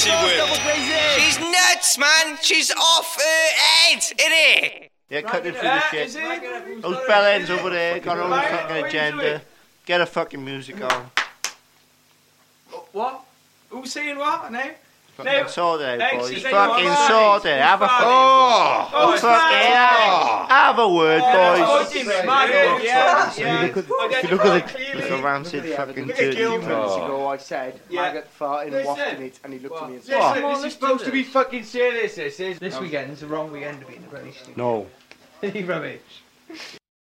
she will. She's nuts, man. She's off her head, innit? Yeah, cut it through the shit. Those bellends over there got her own fucking agenda. Get her fucking music on. What? Who's saying what? No? Fucking sort it out, boys. Exit. Fucking sort it. Have a have a word, boys. If you look at the rancid fucking Look at Gil dirty. minutes ago I said, maggot farting, wafting it, and he looked at me and said, Listen, this is supposed to be fucking serious, this is. This weekend's the wrong weekend to be in the British studio. No. Rubbish.